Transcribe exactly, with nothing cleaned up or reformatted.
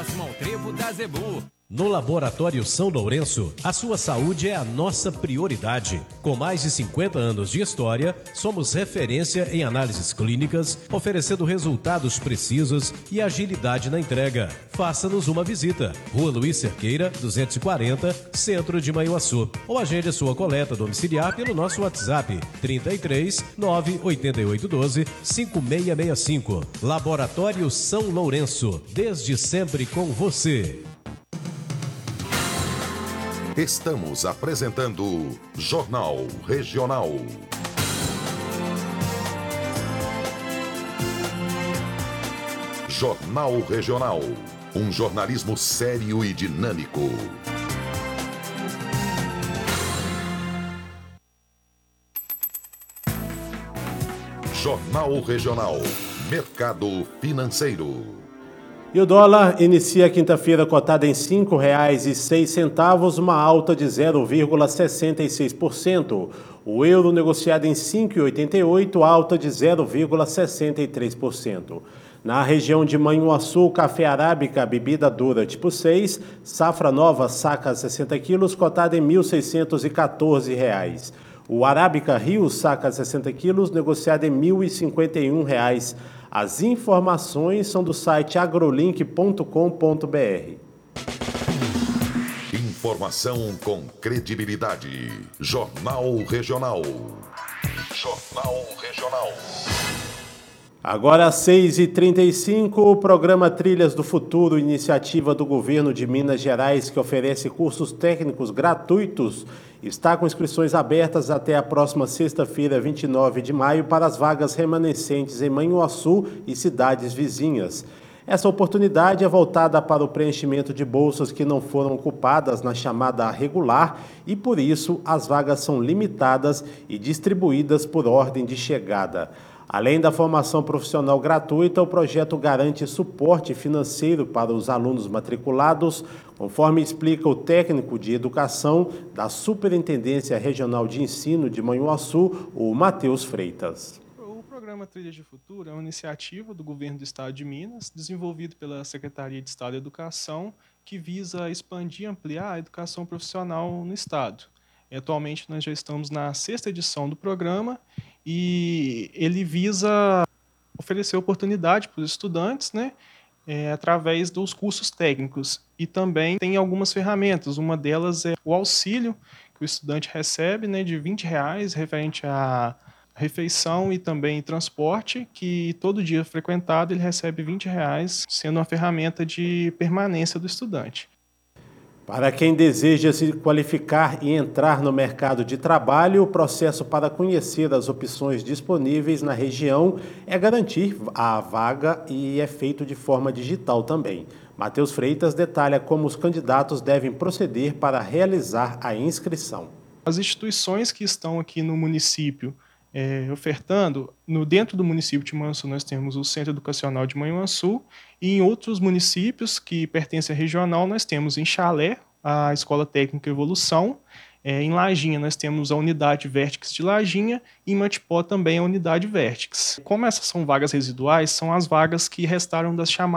próximo ao trevo da Zebu. No Laboratório São Lourenço, a sua saúde é a nossa prioridade. Com mais de cinquenta anos de história, somos referência em análises clínicas, oferecendo resultados precisos e agilidade na entrega. Faça-nos uma visita. Rua Luiz Cerqueira, duzentos e quarenta, Centro de Manhuaçu. Ou agende a sua coleta domiciliar pelo nosso WhatsApp trinta e três, nove oito oito um dois, cinco seis seis cinco. Laboratório São Lourenço, desde sempre com você. Estamos apresentando Jornal Regional. Jornal Regional. Um jornalismo sério e dinâmico. Jornal Regional. Mercado financeiro. E o dólar inicia a quinta-feira cotada em cinco reais e seis centavos, uma alta de zero vírgula sessenta e seis por cento. O euro negociado em cinco reais e oitenta e oito centavos, alta de zero vírgula sessenta e três por cento. Na região de Manhuaçu, café arábica, bebida dura tipo seis, safra nova, saca sessenta quilos, cotada em mil seiscentos e quatorze reais. O arábica Rio, saca sessenta quilos, negociado em mil e cinquenta e um reais. As informações são do site agrolink ponto com ponto br. Informação com credibilidade. Jornal Regional. Jornal Regional. Agora às seis e trinta e cinco, o programa Trilhas do Futuro, iniciativa do governo de Minas Gerais que oferece cursos técnicos gratuitos, está com inscrições abertas até a próxima sexta-feira, vinte e nove de maio, para as vagas remanescentes em Manhuaçu e cidades vizinhas. Essa oportunidade é voltada para o preenchimento de bolsas que não foram ocupadas na chamada regular e, por isso, as vagas são limitadas e distribuídas por ordem de chegada. Além da formação profissional gratuita, o projeto garante suporte financeiro para os alunos matriculados, conforme explica o técnico de educação da Superintendência Regional de Ensino de Manhuaçu, o Matheus Freitas. O programa Trilhas de Futuro é uma iniciativa do governo do Estado de Minas, desenvolvido pela Secretaria de Estado de Educação, que visa expandir e ampliar a educação profissional no Estado. E, atualmente, nós já estamos na sexta edição do programa e ele visa oferecer oportunidade para os estudantes, né, é, através dos cursos técnicos. E também tem algumas ferramentas. Uma delas é o auxílio que o estudante recebe, né, de vinte reais, referente à refeição e também transporte, que todo dia frequentado ele recebe vinte reais, sendo uma ferramenta de permanência do estudante. Para quem deseja se qualificar e entrar no mercado de trabalho, o processo para conhecer as opções disponíveis na região é garantir a vaga e é feito de forma digital também. Matheus Freitas detalha como os candidatos devem proceder para realizar a inscrição. As instituições que estão aqui no município É, ofertando, no, dentro do município de Manhuaçu nós temos o Centro Educacional de Manhuaçu e em outros municípios que pertencem à regional nós temos em Chalé, a Escola Técnica Evolução, é, em Lajinha nós temos a Unidade Vertex de Lajinha e em Matipó também a Unidade Vertex. Como essas são vagas residuais, são as vagas que restaram das chamadas